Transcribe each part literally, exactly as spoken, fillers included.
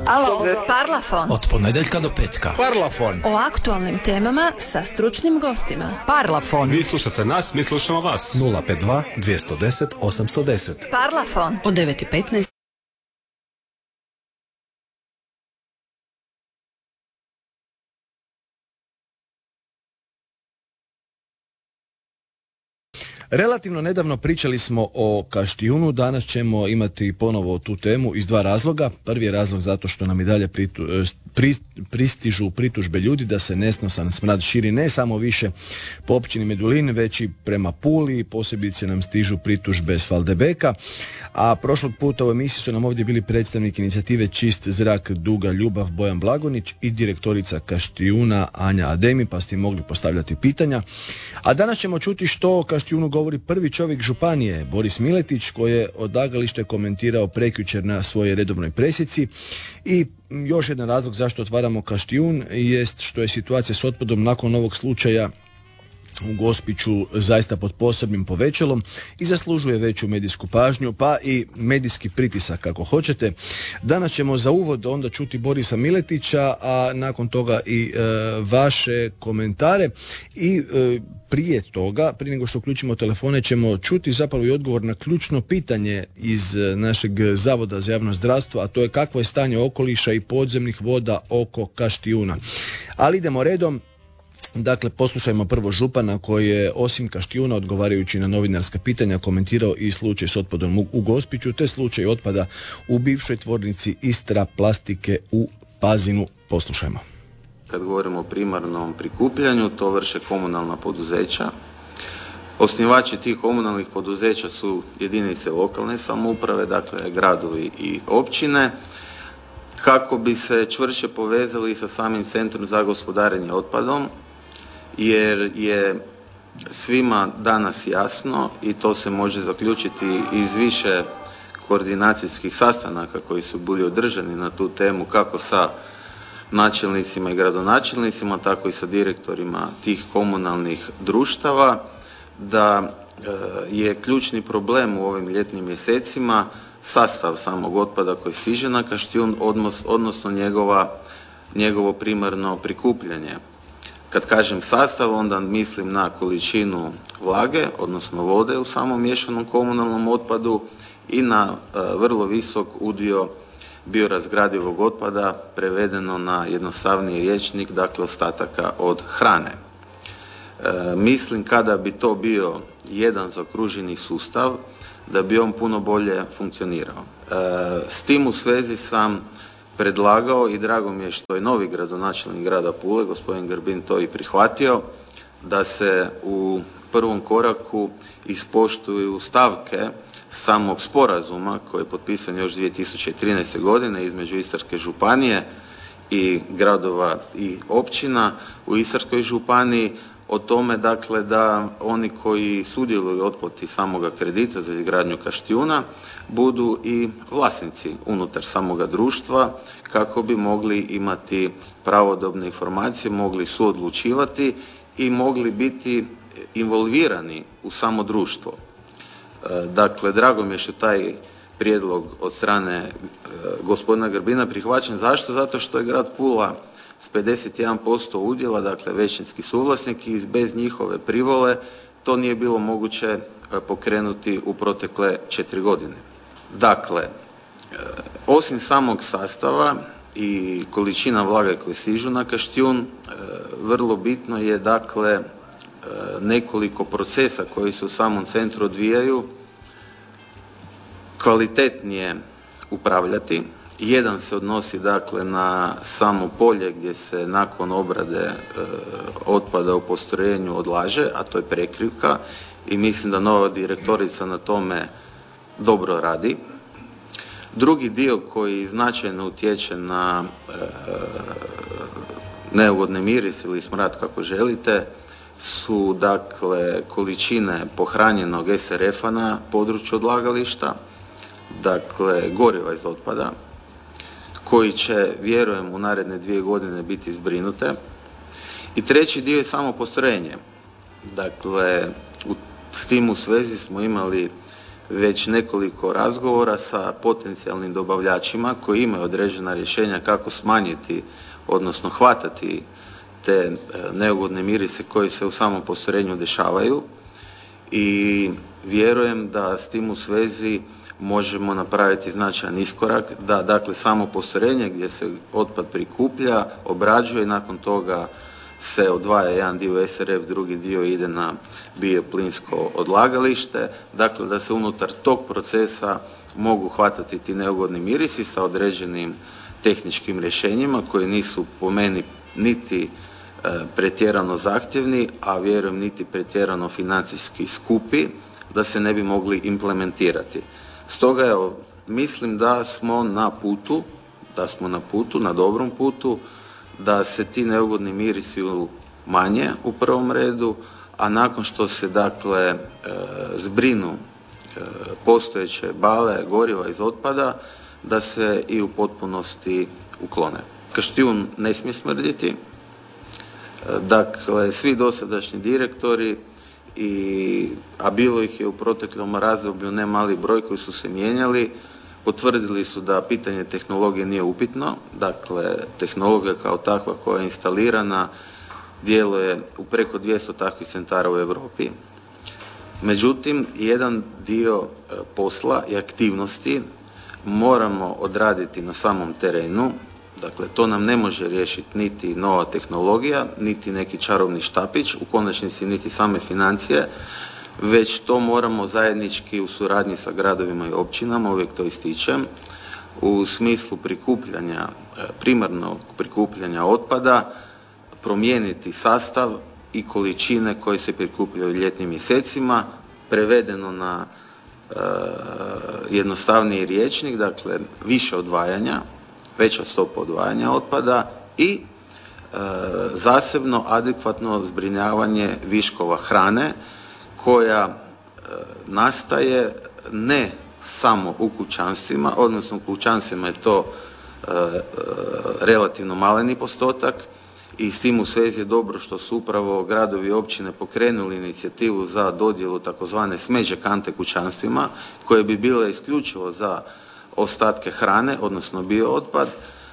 Alo, Parlafon. Od ponedjeljka do petka. Parlafon. O aktualnim temama sa stručnim gostima. Parlafon. Vi slušate nas, mi slušamo vas. nula pet dva dvjesto deset osamsto deset. Parlafon. Od devet i petnaest. Relativno nedavno pričali smo o Kaštijunu, danas ćemo imati ponovo tu temu iz dva razloga. Prvi je razlog zato što nam i dalje pritu, pri, pristižu pritužbe ljudi da se nesnosan smrad širi ne samo više po općini Medulin, već i prema Puli, posebice nam stižu pritužbe s Valdebeka, a prošlog puta u emisiji su nam ovdje bili predstavnik inicijative Čist zrak Duga Ljubav Bojan Blagonić i direktorica Kaštijuna Anja Ademi, pa ste im mogli postavljati pitanja. A danas ćemo čuti što o Kaštijunu govori prvi čovjek županije, Boris Miletić, koji je odlagalište komentirao prekjučer na svojoj redovnoj presici. I još jedan razlog zašto otvaramo Kaštijun jest što je situacija s otpadom nakon ovog slučaja u Gospiću zaista pod posebnim povećalom i zaslužuje veću medijsku pažnju, pa i medijski pritisak ako hoćete. Danas ćemo za uvod onda čuti Borisa Miletića, a nakon toga i e, vaše komentare i e, prije toga, prije nego što uključimo telefone, ćemo čuti zapravo i odgovor na ključno pitanje iz našeg Zavoda za javno zdravstvo, a to je kakvo je stanje okoliša i podzemnih voda oko Kaštijuna. Ali idemo redom. Dakle, poslušajmo prvo župana koji je osim Kaštijuna, odgovarajući na novinarska pitanja, komentirao i slučaj s otpadom u Gospiću, te slučaj otpada u bivšoj tvornici Istra plastike u Pazinu. Poslušajmo. Kad govorimo o primarnom prikupljanju, to vrše komunalna poduzeća. Osnivači tih komunalnih poduzeća su jedinice lokalne samouprave, dakle gradovi i općine, kako bi se čvršće povezali sa samim Centrom za gospodarenje otpadom, jer je svima danas jasno, i to se može zaključiti iz više koordinacijskih sastanaka koji su bili održani na tu temu, kako sa načelnicima i gradonačelnicima, tako i sa direktorima tih komunalnih društava, da je ključni problem u ovim ljetnim mjesecima sastav samog otpada koji stiže na Kaštijun, odnosno njegova, njegovo primarno prikupljanje. Kad kažem sastav, onda mislim na količinu vlage, odnosno vode u samom miješanom komunalnom otpadu i na e, vrlo visok udio biorazgradivog otpada, prevedeno na jednostavniji rječnik, dakle ostataka od hrane. E, mislim kada bi to bio jedan zaokruženi sustav, da bi on puno bolje funkcionirao. E, s tim u svezi sam predlagao i drago mi je što je novi gradonačelnik grada Pule, gospodin Grbin, to i prihvatio, da se u prvom koraku ispoštuju stavke samog sporazuma koji je potpisan još dvije tisuće trinaeste. godine između Istarske županije i gradova i općina u Istarskoj županiji, o tome dakle da oni koji sudjeluju u otplati samoga kredita za izgradnju Kaštijuna budu i vlasnici unutar samoga društva, kako bi mogli imati pravodobne informacije, mogli suodlučivati i mogli biti involvirani u samo društvo. Dakle, drago mi je što taj prijedlog od strane gospodina Grbina prihvaćen. Zašto? Zato što je grad Pula s pedeset jedan posto udjela, dakle većinski suvlasnik, i bez njihove privole to nije bilo moguće pokrenuti u protekle četiri godine. Dakle, osim samog sastava i količina vlage koje stižu na Kaštijun, vrlo bitno je dakle nekoliko procesa koji se u samom centru odvijaju kvalitetnije upravljati. Jedan se odnosi dakle na samo polje gdje se nakon obrade e, otpada u postrojenju odlaže, a to je prekrivka, i mislim da nova direktorica na tome dobro radi. Drugi dio koji značajno utječe na e, neugodne miris ili smrad, kako želite, su dakle količine pohranjenog es er efa na području odlagališta, dakle goriva iz otpada, koji će, vjerujem, u naredne dvije godine biti zbrinute. I treći dio je samo postrojenje. Dakle, u, s tim u svezi smo imali već nekoliko razgovora sa potencijalnim dobavljačima koji imaju određena rješenja kako smanjiti, odnosno hvatati te neugodne mirise koji se u samom postrojenju dešavaju i vjerujem da s tim u svezi možemo napraviti značajan iskorak, da dakle samo postrojenje gdje se otpad prikuplja, obrađuje i nakon toga se odvaja jedan dio u es er ef, drugi dio ide na bioplinsko odlagalište, dakle da se unutar tog procesa mogu hvatati ti neugodni mirisi sa određenim tehničkim rješenjima koji nisu po meni niti e, pretjerano zahtjevni, a vjerujem niti pretjerano financijski skupi, da se ne bi mogli implementirati. Stoga evo, mislim da smo na putu, da smo na putu, na dobrom putu, da se ti neugodni mirisi manje u prvom redu, a nakon što se dakle e, zbrinu e, postojeće bale goriva iz otpada, da se i u potpunosti uklone. Kaštijun ne smije smrdjeti, e, dakle svi dosadašnji direktori, i, a bilo ih je u proteklom razdoblju ne mali broj koji su se mijenjali, potvrdili su da pitanje tehnologije nije upitno, dakle tehnologija kao takva koja je instalirana djeluje u preko dvjesto takvih centara u Europi. Međutim, jedan dio posla i aktivnosti moramo odraditi na samom terenu, dakle to nam ne može riješiti niti nova tehnologija, niti neki čarobni štapić, u konačnici niti same financije, već to moramo zajednički u suradnji sa gradovima i općinama, uvijek to ističem, u smislu prikupljanja, primarnog prikupljanja otpada, promijeniti sastav i količine koje se prikupljaju u ljetnim mjesecima, prevedeno na e, jednostavniji rječnik, dakle više odvajanja, veća stopa odvajanja otpada i e, zasebno adekvatno zbrinjavanje viškova hrane koja e, nastaje ne samo u kućanstvima, odnosno u kućanstvima je to e, e, relativno maleni postotak i s tim u svezi je dobro što su upravo gradovi i općine pokrenuli inicijativu za dodjelu takozvane smeđe kante kućanstvima koje bi bile isključivo za ostatke hrane, odnosno biootpad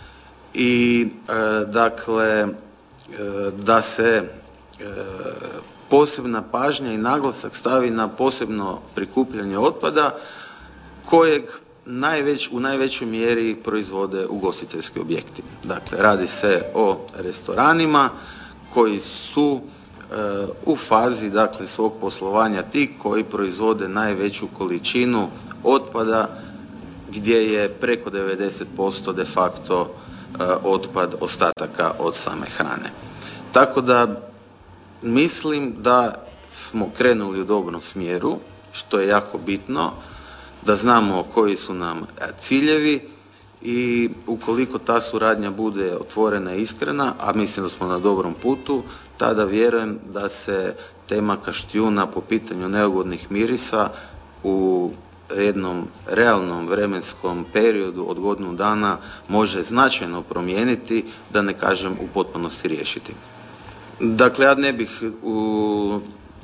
i e, dakle e, da se e, posebna pažnja i naglasak stavi na posebno prikupljanje otpada kojeg najveć, u najvećoj mjeri proizvode ugostiteljski objekti. Dakle, radi se o restoranima koji su e, u fazi dakle, svog poslovanja ti koji proizvode najveću količinu otpada gdje je preko devedeset posto de facto e, otpad ostataka od same hrane. Tako da mislim da smo krenuli u dobrom smjeru, što je jako bitno, da znamo koji su nam ciljevi i ukoliko ta suradnja bude otvorena i iskrena, a mislim da smo na dobrom putu, tada vjerujem da se tema Kaštijuna po pitanju neugodnih mirisa u jednom realnom vremenskom periodu od godinu dana može značajno promijeniti, da ne kažem u potpunosti riješiti. Dakle, ja ne bih u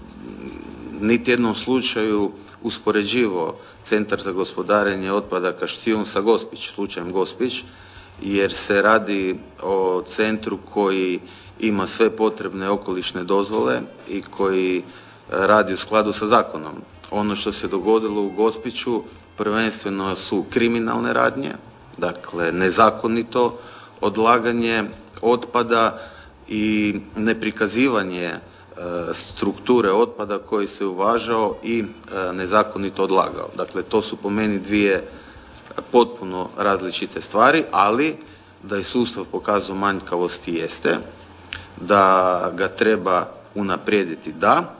niti jednom slučaju uspoređivao Centar za gospodarenje otpada Kaštijun sa Gospić, slučajem Gospić, jer se radi o centru koji ima sve potrebne okolišne dozvole i koji radi u skladu sa zakonom. Ono što se dogodilo u Gospiću prvenstveno su kriminalne radnje, dakle nezakonito odlaganje otpada i neprikazivanje strukture otpada koji se uvažao i nezakonito odlagao. Dakle, to su po meni dvije potpuno različite stvari, ali da je sustav pokazao manjkavosti jeste, da ga treba unaprijediti da.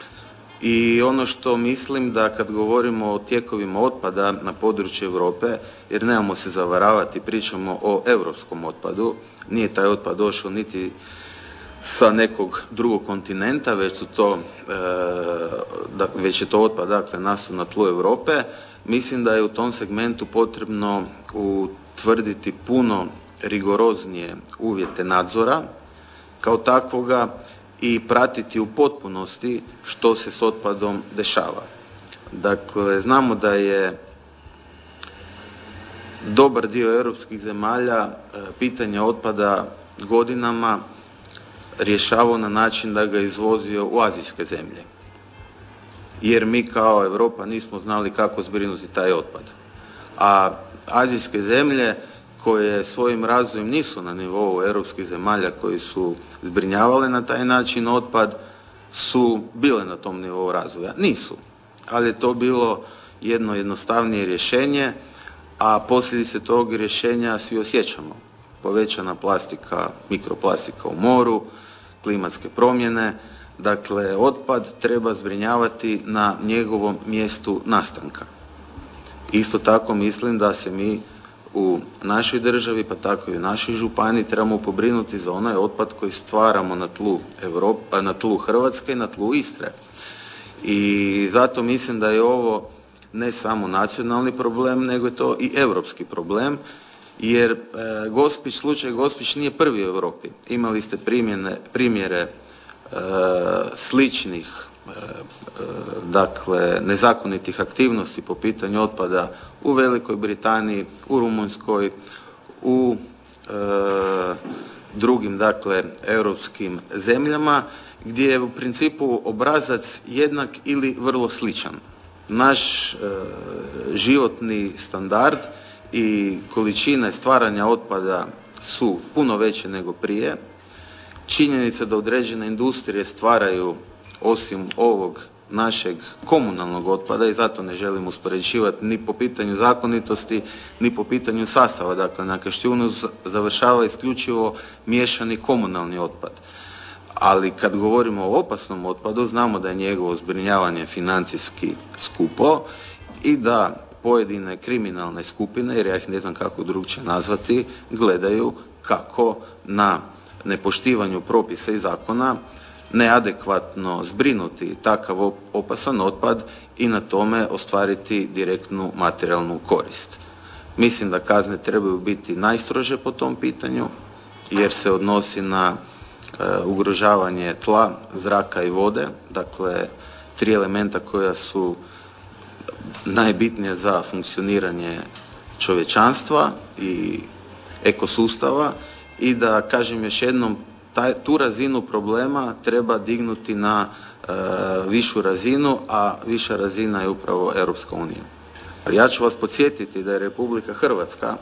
I ono što mislim da kad govorimo o tijekovima otpada na području Europe, jer nemamo se zavaravati, pričamo o europskom otpadu, nije taj otpad došao niti sa nekog drugog kontinenta, već su to, e, da, već je to otpad, dakle, nastao na tlu Europe. Mislim da je u tom segmentu potrebno utvrditi puno rigoroznije uvjete nadzora kao takvoga i pratiti u potpunosti što se s otpadom dešava. Dakle, znamo da je dobar dio europskih zemalja pitanje otpada godinama rješavao na način da ga izvozio u azijske zemlje. Jer mi kao Europa nismo znali kako zbrinuti taj otpad. A azijske zemlje koje svojim razvojem nisu na nivou europskih zemalja koji su zbrinjavale na taj način otpad, su bile na tom nivou razvoja. Nisu. Ali je to bilo jedno jednostavnije rješenje, a posljedice tog rješenja svi osjećamo. Povećana plastika, mikroplastika u moru, klimatske promjene. Dakle, otpad treba zbrinjavati na njegovom mjestu nastanka. Isto tako mislim da se mi u našoj državi, pa tako i u našoj županiji, trebamo pobrinuti za onaj otpad koji stvaramo na tlu Europe, na tlu Hrvatske i na tlu Istre. I zato mislim da je ovo ne samo nacionalni problem, nego je to i europski problem, jer e, Gospić, slučaj Gospić nije prvi u Europi. Imali ste primjene, primjere e, sličnih e, e, dakle, nezakonitih aktivnosti po pitanju otpada u Velikoj Britaniji, u Rumunjskoj, u e, drugim, dakle, europskim zemljama, gdje je u principu obrazac jednak ili vrlo sličan. Naš e, životni standard i količine stvaranja otpada su puno veće nego prije. Činjenica da određene industrije stvaraju, osim ovog našeg komunalnog otpada, i zato ne želim uspoređivati ni po pitanju zakonitosti, ni po pitanju sastava. Dakle, na Kaštijunu završava isključivo miješani komunalni otpad. Ali kad govorimo o opasnom otpadu, znamo da je njegovo zbrinjavanje financijski skupo i da pojedine kriminalne skupine, jer ja ih ne znam kako drugčije nazvati, gledaju kako na nepoštivanju propisa i zakona neadekvatno zbrinuti takav opasan otpad i na tome ostvariti direktnu materijalnu korist. Mislim da kazne trebaju biti najstrože po tom pitanju, jer se odnosi na ugrožavanje tla, zraka i vode, dakle tri elementa koja su najbitnija za funkcioniranje čovječanstva i ekosustava, i da kažem još jednom, taj, tu razinu problema treba dignuti na e, višu razinu, a viša razina je upravo Europska unija. Ja ću vas podsjetiti da je Republika Hrvatska,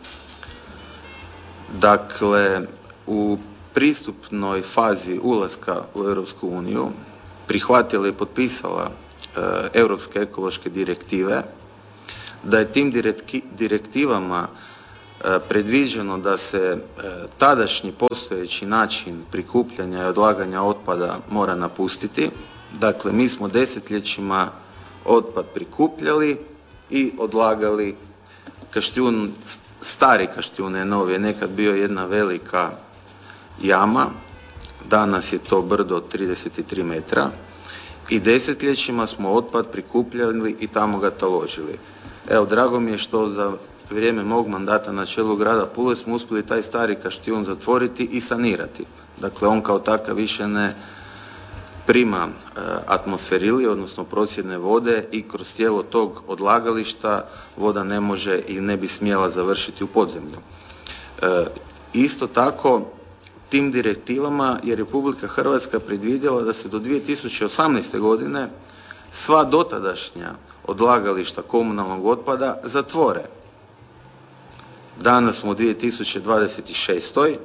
dakle, u pristupnoj fazi ulaska u Europsku uniju prihvatila i potpisala e, europske ekološke direktive, da je tim direktivama e, predviđeno da se e, tadašnji postojeći način prikupljanja i odlaganja otpada mora napustiti. Dakle, mi smo desetljećima otpad prikupljali i odlagali. Kaštijun, stari Kaštijun, ne novi, je nekad bio jedna velika jama, danas je to brdo od trideset tri metra i desetljećima smo otpad prikupljali i tamo ga taložili. Evo, drago mi je što za vrijeme mog mandata na čelu grada Pule smo uspjeli taj stari Kaštijun zatvoriti i sanirati. Dakle, on kao takav više ne prima e, atmosferili, odnosno procjedne vode, i kroz tijelo tog odlagališta voda ne može i ne bi smjela završiti u podzemlju. E, isto tako, tim direktivama je Republika Hrvatska predvidjela da se do dvije tisuće osamnaeste. godine sva dotadašnja odlagališta komunalnog otpada zatvore. Danas smo u dvije tisuće dvadeset šestoj.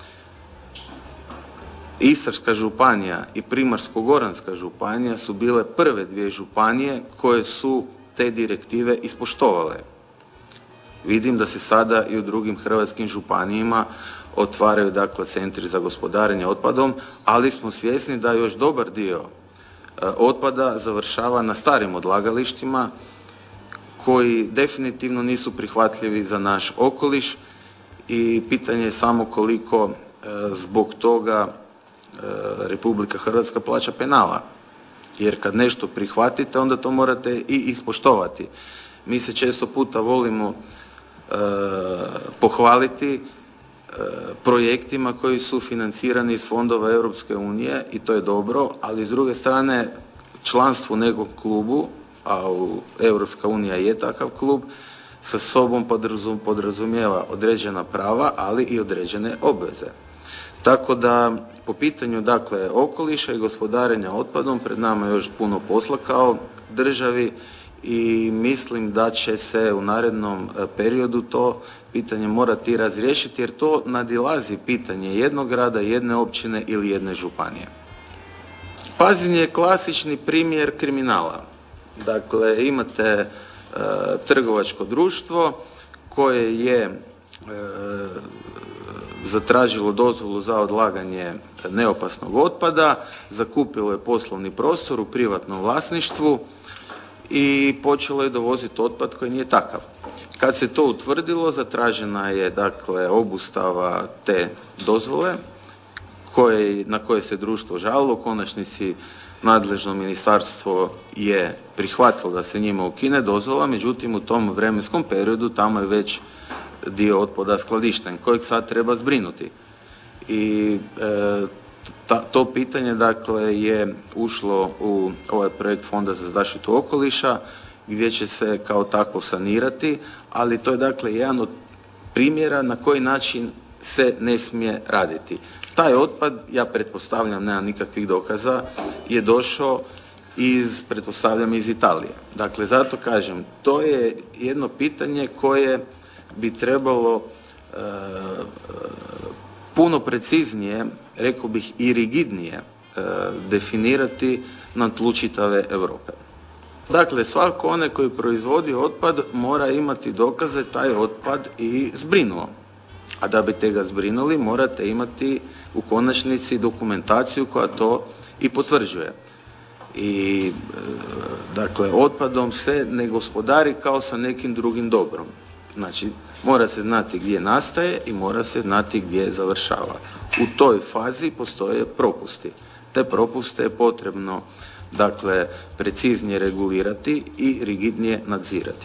Istarska županija i Primorsko-goranska županija su bile prve dvije županije koje su te direktive ispoštovale. Vidim da se sada i u drugim hrvatskim županijama otvaraju, dakle, centri za gospodarenje otpadom, ali smo svjesni da još dobar dio e, otpada završava na starim odlagalištima koji definitivno nisu prihvatljivi za naš okoliš, i pitanje je samo koliko e, zbog toga e, Republika Hrvatska plaća penala. Jer kad nešto prihvatite, onda to morate i ispoštovati. Mi se često puta volimo e, pohvaliti projektima koji su financirani iz fondova Europske unije, i to je dobro, ali s druge strane članstvo u nekom klubu a u Europska unija je takav klub, sa sobom podrazum, podrazumijeva određena prava, ali i određene obveze. Tako da po pitanju dakle okoliša i gospodarenja otpadom pred nama je još puno posla kao državi i mislim da će se u narednom periodu to pitanje morati razriješiti jer to nadilazi pitanje jednog grada, jedne općine ili jedne županije. Pazin je klasični primjer kriminala. Dakle, imate e, trgovačko društvo koje je e, zatražilo dozvolu za odlaganje neopasnog otpada, zakupilo je poslovni prostor u privatnom vlasništvu i počelo je dovoziti otpad koji nije takav. Kad se to utvrdilo, zatražena je dakle obustava te dozvole koje, na koje se društvo žalilo. U konačnici nadležno ministarstvo je prihvatilo da se njima ukine dozvola, međutim u tom vremenskom periodu tamo je već dio otpada skladišten kojeg sad treba zbrinuti. I e, ta, to pitanje dakle je ušlo u ovaj projekt Fonda za zaštitu okoliša gdje će se kao tako sanirati, ali to je dakle jedan od primjera na koji način se ne smije raditi. Taj otpad, ja pretpostavljam, nema nikakvih dokaza, je došao iz, pretpostavljam, iz Italije. Dakle, zato kažem, to je jedno pitanje koje bi trebalo e, puno preciznije, rekao bih i rigidnije, e, definirati na tlu čitave Europe. Dakle, svako onaj koji proizvodi otpad mora imati dokaze taj otpad i zbrinuo. A da bi te ga zbrinuli morate imati u konačnici dokumentaciju koja to i potvrđuje. I e, dakle, otpadom se ne gospodari kao sa nekim drugim dobrom. Znači, mora se znati gdje nastaje i mora se znati gdje završava. U toj fazi postoje propusti. Te propuste je potrebno dakle preciznije regulirati i rigidnije nadzirati.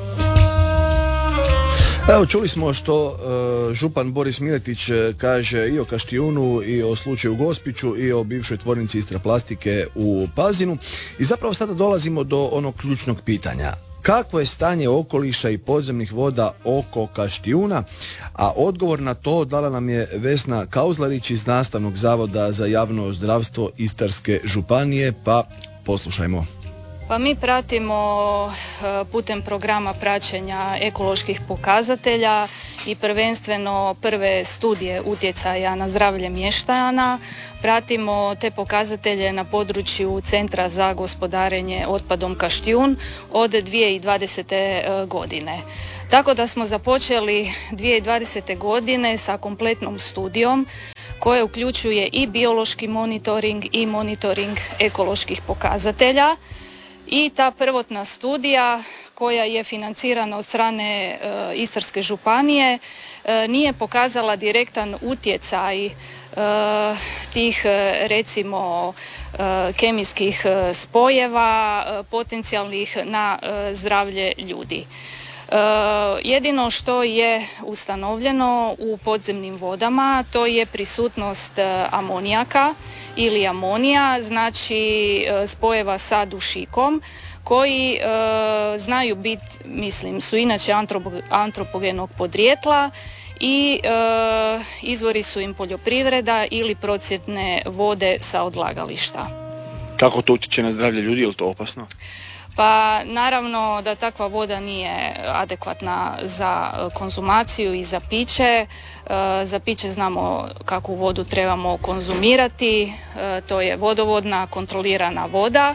Evo, čuli smo što uh, župan Boris Miletić kaže i o Kaštijunu i o slučaju Gospiću i o bivšoj tvornici Istraplastike u Pazinu i zapravo sada dolazimo do onog ključnog pitanja. Kakvo je stanje okoliša i podzemnih voda oko Kaštijuna? A odgovor na to dala nam je Vesna Kauzlarić iz Nastavnog zavoda za javno zdravstvo Istarske županije, pa poslušajmo. Pa mi pratimo putem programa praćenja ekoloških pokazatelja i prvenstveno prve studije utjecaja na zdravlje mještana. Pratimo te pokazatelje na području Centra za gospodarenje otpadom Kaštijun od dvije tisuće dvadesete. godine. Tako da smo započeli dvije tisuće dvadesete. godine sa kompletnom studijom koja uključuje i biološki monitoring i monitoring ekoloških pokazatelja. I ta prvotna studija koja je financirana od strane e, Istarske županije e, nije pokazala direktan utjecaj e, tih recimo e, kemijskih spojeva e, potencijalnih na e, zdravlje ljudi. E, jedino što je ustanovljeno u podzemnim vodama to je prisutnost amonijaka ili amonija, znači spojeva sa dušikom koji e, znaju biti, mislim, su inače antropogenog podrijetla i e, izvori su im poljoprivreda ili procjedne vode sa odlagališta. Kako to utječe na zdravlje ljudi, je li to opasno? Pa naravno da takva voda nije adekvatna za konzumaciju i za piće. Za piće znamo kakvu vodu trebamo konzumirati, to je vodovodna kontrolirana voda.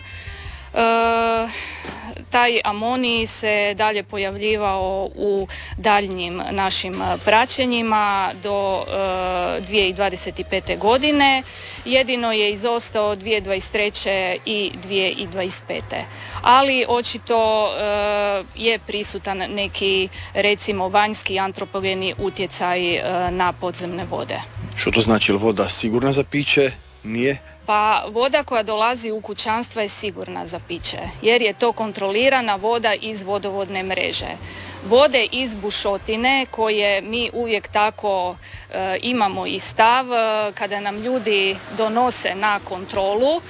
Taj amonij se dalje pojavljivao u daljnjim našim praćenjima do dvije tisuće dvadeset pete. godine. Jedino je izostao dvije tisuće dvadeset treće. i dvije tisuće dvadeset pete. Ali očito je prisutan neki, recimo, vanjski antropogeni utjecaj na podzemne vode. Što to znači? Je li voda sigurna za piće? Nije? Pa voda koja dolazi u kućanstva je sigurna za piće, jer je to kontrolirana voda iz vodovodne mreže. Vode iz bušotine koje mi uvijek tako e, imamo i stav, e, kada nam ljudi donose na kontrolu,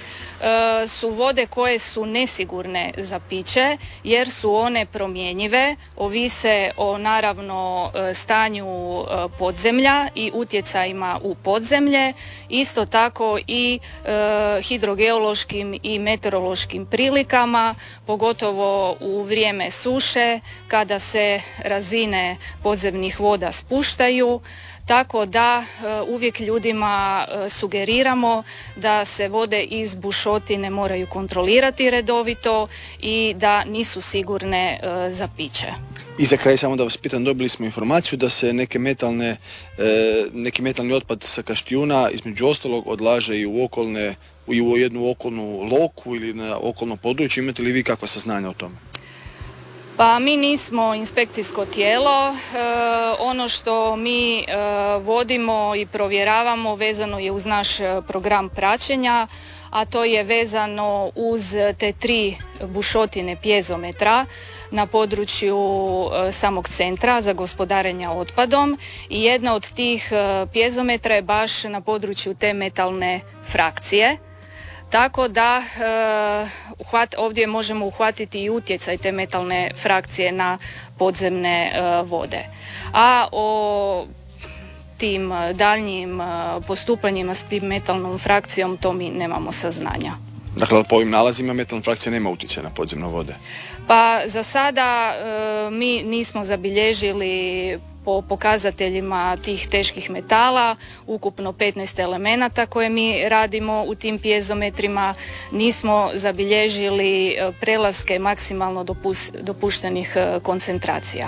e, su vode koje su nesigurne za piće jer su one promjenjive, ovise o naravno e, stanju e, podzemlja i utjecajima u podzemlje, isto tako i e, hidrogeološkim i meteorološkim prilikama, pogotovo u vrijeme suše kada se razine podzemnih voda spuštaju. Tako da e, uvijek ljudima e, sugeriramo da se vode iz bušotine moraju kontrolirati redovito i da nisu sigurne e, za piće. I za kraj samo da vas pitam, dobili smo informaciju da se neke metalne, e, neki metalni otpad sa Kaštijuna između ostalog odlaže i u okolne, i u jednu okolnu loku ili na okolno područje. Imate li vi kakva saznanja o tome? Pa mi nismo inspekcijsko tijelo, e, ono što mi e, vodimo i provjeravamo vezano je uz naš program praćenja, a to je vezano uz te tri bušotine pjezometra na području e, samog centra za gospodarenje otpadom i jedna od tih e, pjezometra je baš na području te metalne frakcije. Tako da e, uhvat, ovdje možemo uhvatiti i utjecaj te metalne frakcije na podzemne e, vode. A o tim daljnjim e, postupanjima s tim metalnom frakcijom to mi nemamo saznanja. Dakle, po ovim nalazima metalna frakcija nema utjecaja na podzemne vode? Pa za sada e, mi nismo zabilježili po pokazateljima tih teških metala, ukupno petnaest elemenata koje mi radimo u tim pjezometrima, nismo zabilježili prelaske maksimalno dopus, dopuštenih koncentracija.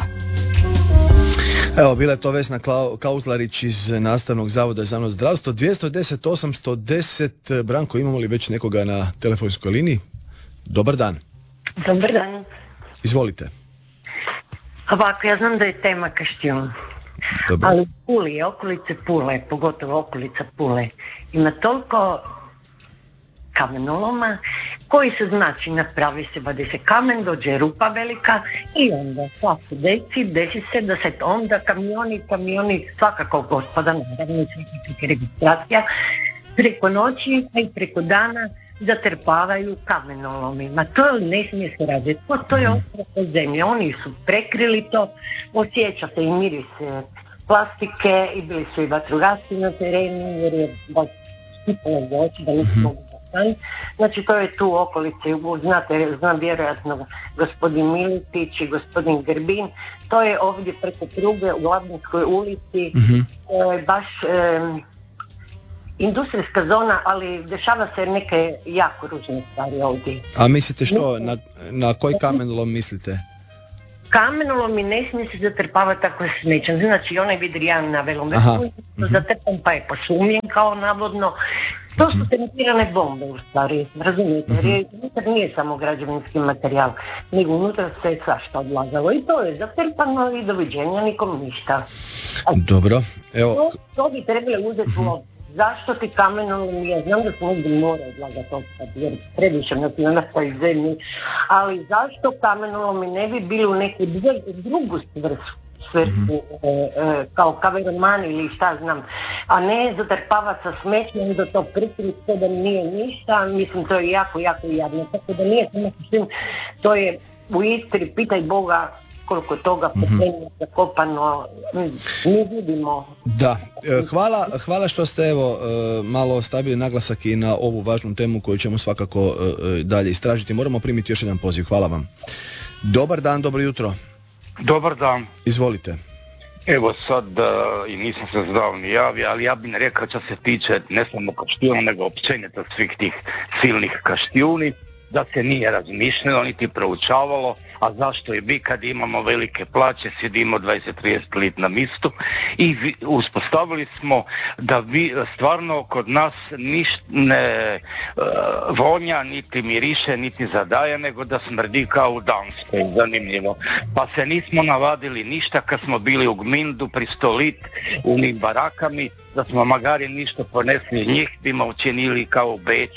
Evo, bila je to Vesna Kauzlarić iz Nastavnog zavoda za javno zdravstvo. dvjesto deset osamsto deset. Branko, imamo li već nekoga na telefonskoj liniji? Dobar dan. Dobar dan. Izvolite. Ovako, ja znam da je tema Kaštijun, Dobro. Ali Puli, okolice Pule, pogotovo okolica Pule, ima toliko kamenoloma koji se znači napravi se, vadi se kamen, dođe rupa velika i onda svaki deci, desi se da se onda kamioni, kamioni svakako otpada, naravno i svakakih registracija, preko noći i preko dana zatrpavaju kamenolomi. Ma to ne smije se raditi. To je ostrava zemlje. Oni su prekrili to, osjeća se i miris plastike i bili su i vatrogasci na terenu jer je baš skipalo za oči da nisu mogu zastaniti. Znači to je tu u okolici, znate, znam vjerojatno gospodin Militić i gospodin Grbin, to je ovdje preko pruge u Labinskoj ulici, mm-hmm. to je baš um, industrijska zona, ali dešava se neke jako ružne stvari ovdje. A mislite što? Na, na koji kamenolom mislite? Kamenolom mi ne smije se zatrpavati tako smećem. Znači onaj Vidrijan na Velometu zatrpan pa je posumljen kao navodno. To su cementirane bombe u stvari, razumijete, jer je, unutar nije samo građevinski materijal, nego unutar se svašta odlagalo i to je zatrpano i doviđenja, nikom ništa. A dobro, evo. To, to bi trebali uzeti u obzir. Zašto ti kamenolomi, ja znam da se negdje mora odlagati otpad, jer previše na pionarskoj zemlji, ali zašto kamenolomi ne bi bili u neku drugu svrhu, svrhu mm-hmm. e, e, kao kameromani ili šta znam, a ne zatrpavati sa smećem da to prikriti to da nije ništa, mislim to je jako, jako jadno, tako da nije samo svim, to je u Istri, pitaj Boga koliko toga pokrenja zakopano, mi vidimo. Da, hvala, hvala što ste evo malo stavili naglasak i na ovu važnu temu koju ćemo svakako dalje istražiti. Moramo primiti još jedan poziv, hvala vam. Dobar dan, dobro jutro. Dobar dan. Izvolite. Evo sad, uh, i nisam se zdravo ni javio, ali ja bih rekao što se tiče ne samo Kaštijuna, nego općenito svih tih silnih Kaštijuni, da se nije razmišljalo niti proučavalo, a zašto i mi kad imamo velike plaće sjedimo dvadeset trideset lit na mistu i vi, uspostavili smo da vi stvarno kod nas ništa ne uh, vonja, niti miriše, niti zadaje, nego da smrdi kao u Danskoj, zanimljivo. Pa se nismo navadili ništa kad smo bili u Gmindu pri stolit u njim barakami, da smo magari ništa ponesli njih, bimo učinili kao u Beču,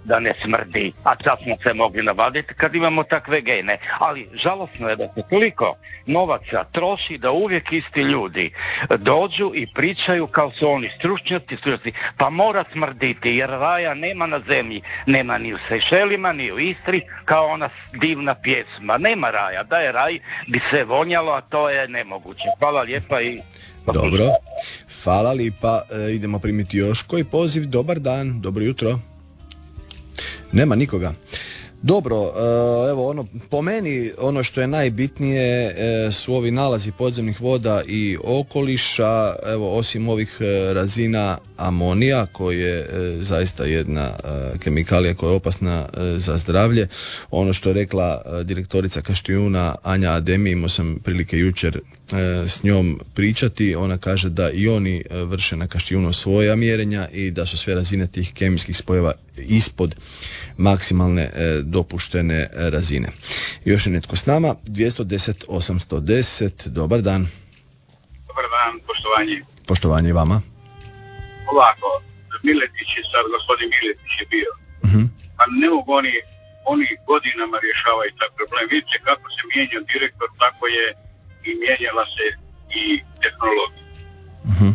da ne smrdi, a sad smo se mogli navaditi kad imamo takve gene. Ali žalosno je da se toliko novaca troši da uvijek isti ljudi dođu i pričaju kao su oni stručnjaci, stručnjaci, pa mora smrditi jer raja nema na zemlji, nema ni u Sejšelima, ni u Istri, kao ona divna pjesma. Nema raja, da je raj bi se vonjalo, a to je nemoguće. Hvala lijepa i... Dobro, hvala lipa, e, idemo primiti još koji poziv, dobar dan, dobro jutro. Nema nikoga. Dobro, evo ono, po meni ono što je najbitnije su ovi nalazi podzemnih voda i okoliša, evo osim ovih razina amonija koji je zaista jedna kemikalija koja je opasna za zdravlje. Ono što je rekla direktorica Kaštijuna Anja Ademi, imao sam prilike jučer s njom pričati, ona kaže da i oni vrše na Kaštijunu svoja mjerenja i da su sve razine tih kemijskih spojeva ispod maksimalne e, dopuštene razine. Još je netko s nama, dvjesto deset osamsto deset, dobar dan. Dobar dan, poštovanje. Poštovanje i vama. Ovako, Miletić je sad, gospodin Miletić je bio. Uh-huh. Pa ne mogu oni, oni godinama rješavaju taj problem. Vidite kako se mijenjao direktor, tako je i mijenjala se i tehnologija. Uh-huh.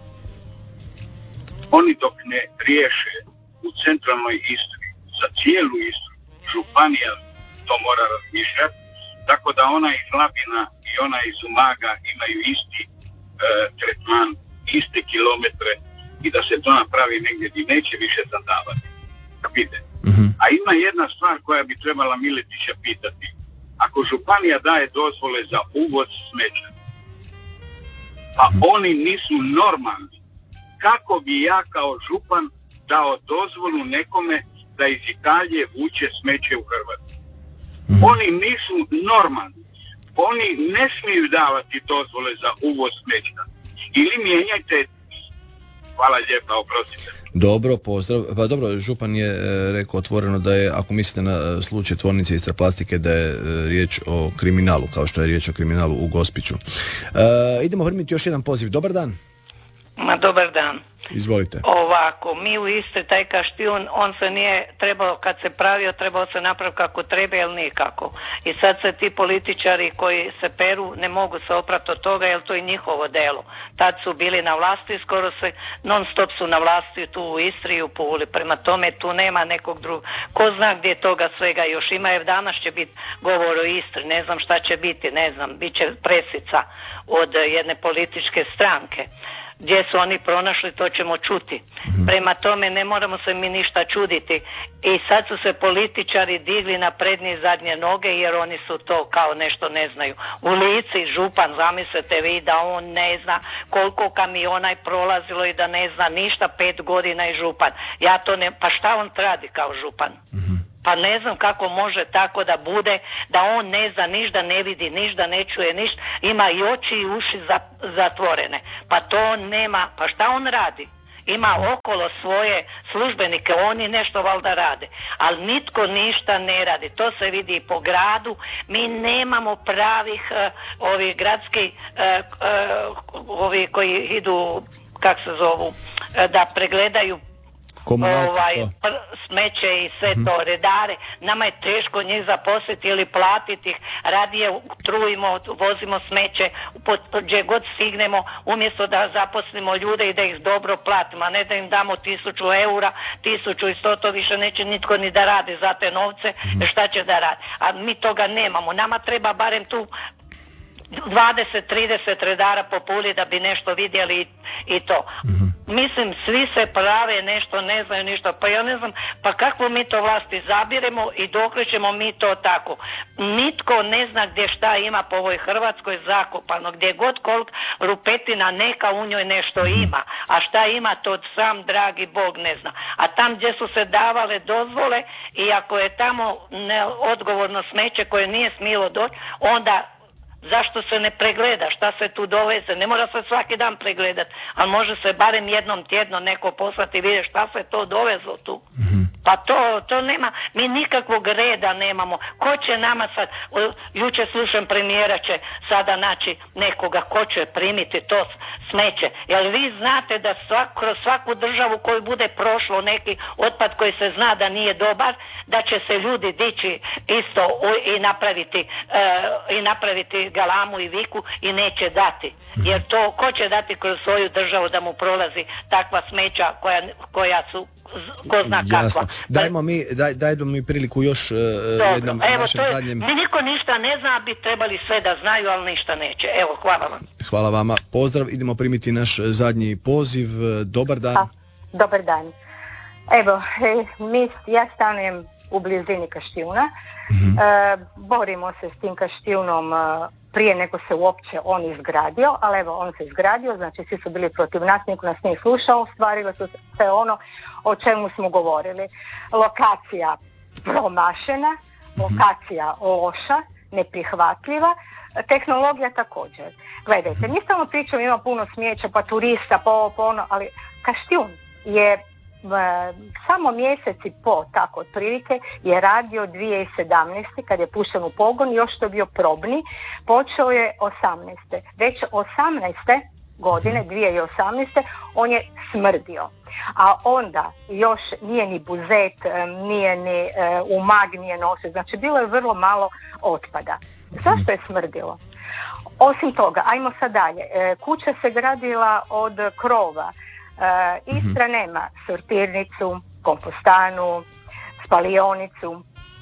Oni dok ne riješe u centralnoj Istri, za cijelu Istru, županija to mora razmišljati, tako da ona iz Labina i ona iz Umaga imaju isti e, tretman, iste kilometre i da se to napravi negdje gdje neće više zadavati. Kapite? Uh-huh. A ima jedna stvar koja bi trebala Miletića pitati. Ako županija daje dozvole za uvoz smeća, a uh-huh. oni nisu normalni, kako bi ja kao župan dao dozvolu nekome da iz Italije vuče smeće u Hrvatsku? Mm. Oni nisu normalni. Oni ne smiju davati dozvole za uvoz smeća. Ili mijenjajte. Hvala lijepa, oprostite. Dobro, pozdrav. Pa dobro, župan je e, rekao otvoreno da je, ako mislite na e, slučaj tvornice Istraplastike, da je e, riječ o kriminalu, kao što je riječ o kriminalu u Gospiću. E, idemo primiti još jedan poziv. Dobar dan. Ma dobar dan. Izvolite. Ovako, mi u Istri taj Kaštijun, on se nije trebao, kad se pravio, trebao se napraviti kako treba ili nikako. I sad se ti političari koji se peru ne mogu se oprati od toga jer to je njihovo delo. Tad su bili na vlasti, skoro se non stop su na vlasti tu u Istri i u Puli. Prema tome tu nema nekog drugog. Ko zna gdje toga svega još ima, jer danas će biti govor o Istri, ne znam šta će biti, ne znam, bit će presica od jedne političke stranke. Gdje su oni pronašli, to ćemo čuti. Prema tome ne moramo se mi ništa čuditi. I sad su se političari digli na prednje i zadnje noge jer oni su to kao nešto ne znaju. U Lici župan, zamislite vi da on ne zna koliko kamiona je prolazilo i da ne zna ništa, pet godina i župan. Ja to ne, pa šta on radi kao župan? Pa ne znam kako može tako da bude, da on ne zna ništa, ne vidi ništa, ne čuje ništa, ima i oči i uši zatvorene. Pa to on nema, pa šta on radi? Ima okolo svoje službenike, oni nešto valjda rade, ali nitko ništa ne radi. To se vidi po gradu, mi nemamo pravih uh, ovih gradskih, uh, uh, ovi koji idu, kak se zovu, uh, da pregledaju ovaj, pr- smeće i sve hmm. to, redare. Nama je teško njih zaposliti ili platiti ih, radije trujimo, vozimo smeće gdje god stignemo, umjesto da zaposlimo ljude i da ih dobro platimo, a ne da im damo tisuću eura, tisuću i sto, to više neće nitko ni da radi za te novce, hmm. šta će da radi. A mi toga nemamo, nama treba barem tu dvadeset trideset redara po Puli da bi nešto vidjeli i, i to. Mm-hmm. Mislim, svi se prave nešto, ne znaju ništa, pa ja ne znam, pa kakvu mi to vlasti zabiremo i dokle ćemo mi to tako. Nitko ne zna gdje šta ima po ovoj Hrvatskoj zakopano, gdje god koliko rupetina neka u njoj nešto ima, a šta ima to sam dragi Bog ne zna. A tam gdje su se davale dozvole i ako je tamo neodgovorno smeće koje nije smilo doći, onda zašto se ne pregleda, šta se tu doveze, ne mora se svaki dan pregledati, ali može se barem jednom tjedno neko poslati i vidjeti šta se to dovezlo tu. Mm-hmm. Pa to, to nema, mi nikakvog reda nemamo. Ko će nama sad, jučer slušam premijera će sada naći nekoga ko će primiti to smeće. Jer vi znate da svak, kroz svaku državu koju bude prošlo neki otpad koji se zna da nije dobar, da će se ljudi dići isto i napraviti, uh, i napraviti galamu i viku i neće dati. Jer to, ko će dati kroz svoju državu da mu prolazi takva smeća koja, koja su ko zna kakva. Dajmo mi, daj, dajmo mi priliku još uh, jednom evo, našem to je, zadnjem... Mi niko ništa ne zna, bi trebali sve da znaju, ali ništa neće. Evo, hvala vam. Hvala vama. Pozdrav, idemo primiti naš zadnji poziv. Dobar dan. A, dobar dan. Evo, mi, ja stanujem u blizini Kaštijuna. Mm-hmm. E, borimo se s tim Kaštijunom prije nego se uopće on izgradio, ali evo on se izgradio, znači svi su bili protiv nas, niko nas nije slušao, ostvarilo su sve ono o čemu smo govorili. Lokacija promašena, lokacija loša, neprihvatljiva, tehnologija također. Gledajte, mi stalno pričamo, ima puno smijeća, pa turista, pa ovo, pa ono, ali Kaštijun je samo mjesec i po, tako otprilike, je radio dvije tisuće sedamnaeste. kad je pušten u pogon, još to bio probni, počeo je osamnaeste. Već osamnaeste godine, dvije tisuće osamnaeste. on je smrdio. A onda još nije ni Buzet, nije ni Umag nije nosio, znači bilo je vrlo malo otpada. Zašto je smrdilo? Osim toga, ajmo sad dalje, kuća se gradila od krova. Uh, Istra nema sortirnicu, kompostanu, spalionicu.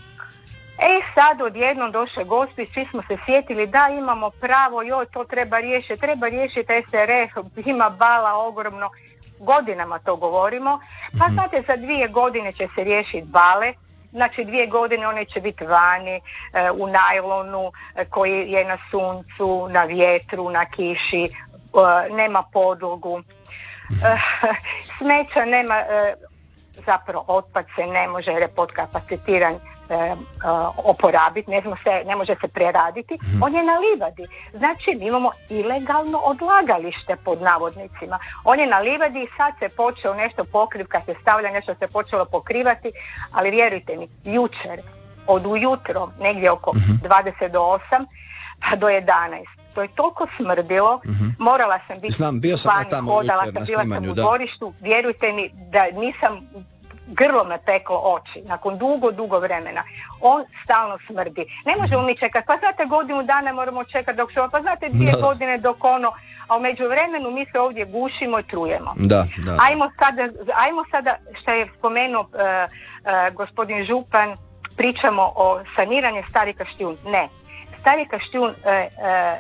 E sad odjednom došao gosti, svi smo se sjetili da imamo pravo, joj to treba riješiti, treba riješiti S R F, ima bala ogromno, godinama to govorimo, pa znate za dvije godine će se riješiti bale, znači dvije godine one će biti vani, uh, u najlonu uh, koji je na suncu, na vjetru, na kiši, uh, nema podlogu. Uh, smeća nema, uh, zapravo otpad se ne može jer je podkapacitiran uh, uh, oporabiti, ne, se, ne može se preraditi, mm-hmm. on je na livadi. Znači mi imamo ilegalno odlagalište pod navodnicima. On je na livadi i sad se počeo nešto pokrivati, kad se stavlja nešto se počelo pokrivati, ali vjerujte mi, jučer, od ujutro, negdje oko mm-hmm. dvadeset do osam pa do jedanaest. To je toliko smrdilo, mm-hmm. morala sam biti Znam, bio sam vani, tamo hodala jučer, sam, bila snimanju, sam u da. dvorištu, vjerujte mi da nisam, grlo me peklo oči, nakon dugo, dugo vremena. On stalno smrdi. Ne možemo mi čekati, pa znate godinu dana moramo čekati dok što, pa znate dvije da. godine dok ono, a u međuvremenu mi se ovdje gušimo i trujemo. Da, da. Ajmo sada, ajmo sada što je spomenuo uh, uh, gospodin župan, pričamo o saniranju Stari Kaštijun. Ne, Stari Kaštijun uh, uh,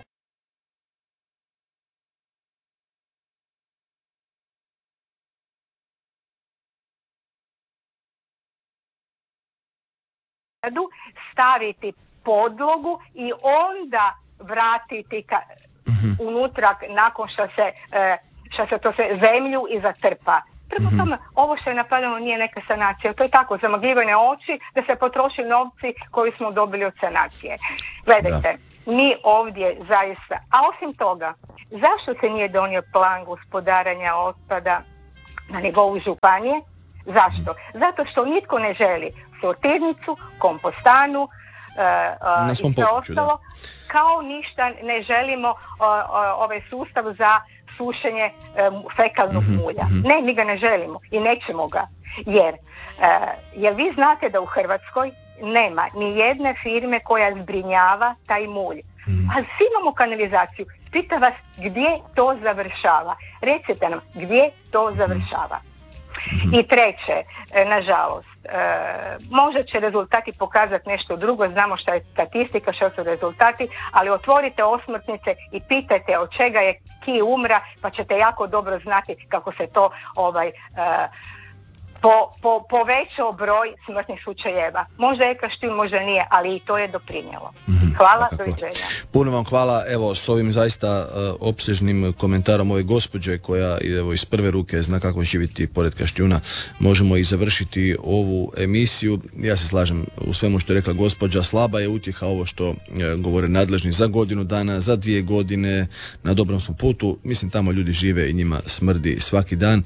staviti podlogu i onda vratiti ka, mm-hmm. unutra nakon što se, što se to se zemlju i zatrpa. Prema mm-hmm. tome, ovo što je napravljeno nije neka sanacija, to je tako zamagljivane oči da se potroši novci koji smo dobili od sanacije. Gledajte, da. mi ovdje zaista, a osim toga, zašto se nije donio plan gospodarenja otpada na nivou županije? Zašto? Zato što nitko ne želi sortirnicu, kompostanu, uh, uh, i sve ostalo, kao ništa ne želimo uh, uh, ovaj sustav za sušenje um, fekalnog mm-hmm. mulja. Ne, mi ga ne želimo i nećemo ga. Jer, uh, jer vi znate da u Hrvatskoj nema ni jedne firme koja zbrinjava taj mulj. Mm. A svi imamo kanalizaciju. Pita vas gdje to završava. Recite nam gdje to završava. I treće, nažalost, možda će rezultati pokazati nešto drugo, znamo što je statistika, što su rezultati, ali otvorite osmrtnice i pitajte od čega je ki umra, pa ćete jako dobro znati kako se to ovaj, po, po, povećao broj smrtnih slučajeva. Možda je Kaštijun, možda nije, ali i to je doprinijelo. Hvala, doviđenja. Puno vam hvala, evo s ovim zaista uh, opsežnim komentarom ove gospođe koja evo iz prve ruke zna kako živjeti pored Kaštijuna, možemo i završiti ovu emisiju. Ja se slažem u svemu što je rekla gospođa, slaba je utjeha ovo što uh, govore nadležni za godinu dana, za dvije godine, na dobrom smo putu, mislim tamo ljudi žive i njima smrdi svaki dan.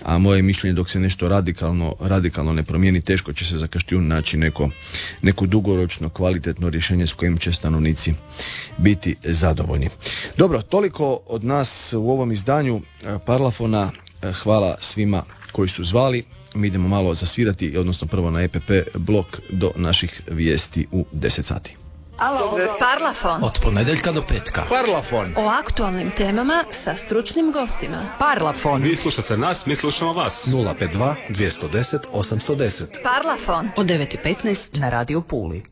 a moje mišljenje dok se nešto radikalno, radikalno ne promijeni, teško će se za Kaštijun naći neko, neko dugoročno kvalitetno rješenje s kojim će stanovnici biti zadovoljni. Dobro, toliko od nas u ovom izdanju Parlafona. Hvala svima koji su zvali. Mi idemo malo zasvirati, odnosno prvo na E P P blok do naših vijesti u deset sati. Parlafon. Od ponedjeljka do petka. Parlafon. O aktualnim temama sa stručnim gostima. Parlafon. Vi slušate nas, mi slušamo vas. nula pet dva dvjesto deset osamsto deset. Parlafon. Od devet i petnaest na Radio Puli.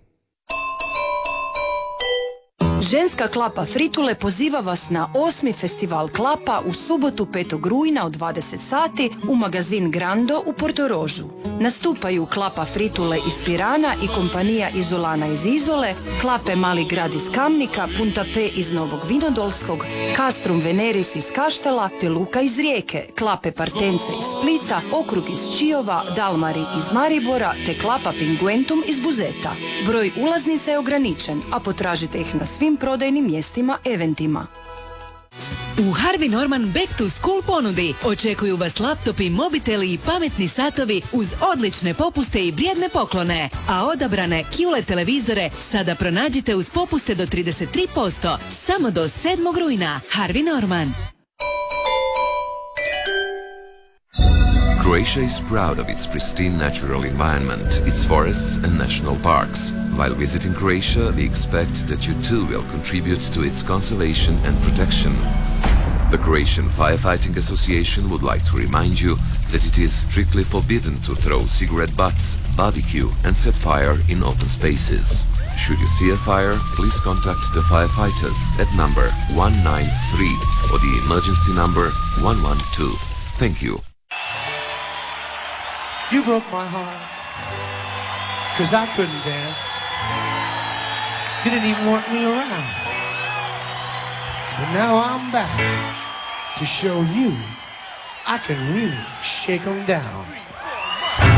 Ženska klapa Fritule poziva vas na osmi festival klapa u subotu petog rujna od dvadeset sati u magazin Grando u Portorožu. Nastupaju klapa Fritule iz Pirana i kompanija Izolana iz Izole, klape Mali grad iz Kamnika, Punta P iz Novog Vinodolskog, Castrum Veneris iz Kaštela te Luka iz Rijeke, klape Partence iz Splita, Okrug iz Čiova, Dalmari iz Maribora te klapa Pinguentum iz Buzeta. Broj ulaznica je ograničen, a potražite ih na svim prodajnim mjestima eventima. U Harvey Norman Back to School ponudi očekuju vas laptopi, mobiteli i pametni satovi uz odlične popuste i vrijedne poklone. A odabrane Q L E D televizore sada pronađite uz popuste do trideset tri posto samo do sedmog rujna. Harvey Norman. Croatia is proud of its pristine natural environment, its forests and national parks. While visiting Croatia, we expect that you too will contribute to its conservation and protection. The Croatian Firefighting Association would like to remind you that it is strictly forbidden to throw cigarette butts, barbecue and set fire in open spaces. Should you see a fire, please contact the firefighters at number one nine three or the emergency number one one two. Thank you. You broke my heart, 'cause I couldn't dance. You didn't even want me around. But now I'm back to show you I can really shake 'em down.